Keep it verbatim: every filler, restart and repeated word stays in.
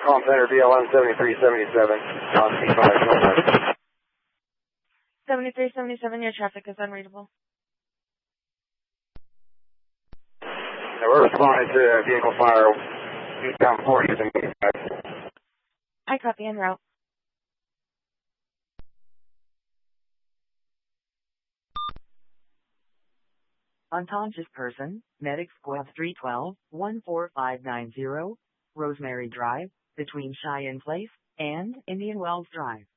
Call center V L M seventy-three seventy-seven on C five. seventy-three seventy-seven, your traffic is unreadable. Now we're responding to a vehicle fire eastbound four using the I copy en route. Unconscious person, Medic Squad three twelve, one four five nine zero, Rosemary Drive, between Cheyenne Place and Indian Wells Drive.